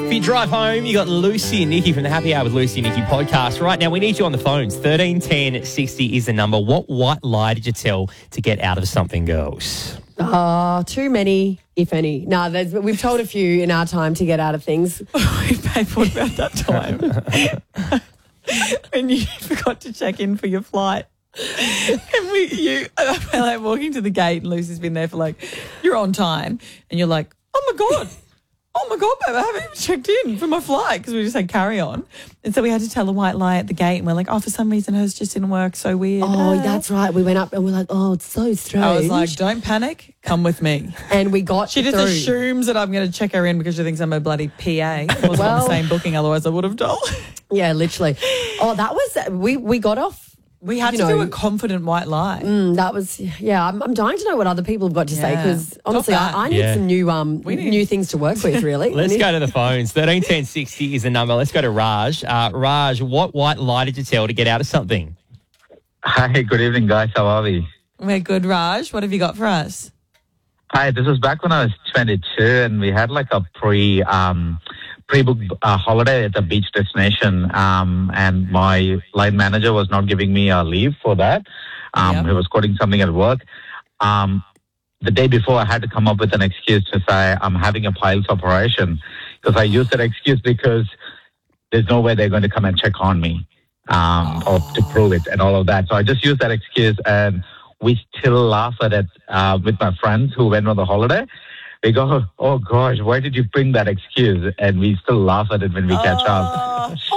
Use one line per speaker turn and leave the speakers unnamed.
For your drive home, you got Lucy and Nikki from the Happy Hour with Lucy and Nikki podcast. Right now, we need you on the phones. 13 10 60 is the number. What white lie did you tell to get out of something, girls?
Too many, if any. No, we've told a feyou in our time to get out of things.
Babe, what about that time when you forgot to check in for your flight? And we're like walking to the gate and Lucy's been there for like, you're on time. And you're like, oh my God, babe, I haven't even checked in for my flight because we just had carry on. And so we had to tell a white lie at the gate and we're like, for some reason hers just didn't work. So weird.
Oh, that's right. We went up and we're like, it's so strange.
I was like, don't panic. Come with me.
And we got
She just
through.
assumes that I'm going to check her in because she thinks I'm a bloody PA. It wasn't on the same booking, otherwise I would have told.
Yeah, literally. That was, we got off.
We had to do a confident white lie.
That was, I'm dying to know what other people have got to say because honestly, I need some new things to work with, really.
Let's go to the phones. 13 10 60 is the number. Let's go to Raj. Raj, what white lie did you tell to get out of something?
Hi, good evening, guys. How are we?
We're good, Raj. What have you got for us?
Hi, this was back when I was 22 and we had like a pre-booked holiday at a beach destination and my line manager was not giving me a leave for that. He was quoting something at work. The day before, I had to come up with an excuse to say I'm having a piles operation because I used that excuse because there's no way they're going to come and check on me or to prove it and all of that. So I just used that excuse and we still laugh at it with my friends who went on the holiday. We go, oh gosh, why did you bring that excuse? And we still laugh at it when we catch up.